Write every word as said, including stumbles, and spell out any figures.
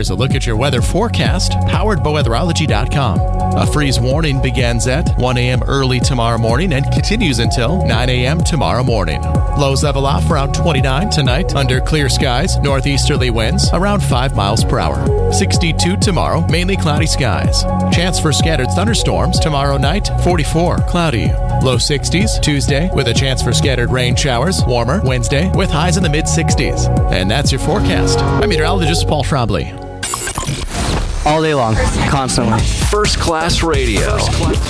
Here's a look at your weather forecast, powered by weatherology dot com. A freeze warning begins at one a.m. early tomorrow morning and continues until nine a.m. tomorrow morning. Lows level off around twenty-nine tonight under clear skies, northeasterly winds around five miles per hour. sixty-two tomorrow, mainly cloudy skies. Chance for scattered thunderstorms tomorrow night, forty-four, cloudy. Low sixties Tuesday with a chance for scattered rain showers. Warmer Wednesday with highs in the mid-sixties. And that's your forecast. I'm meteorologist Paul Schraubly. All day long, constantly. First Class Radio. First class.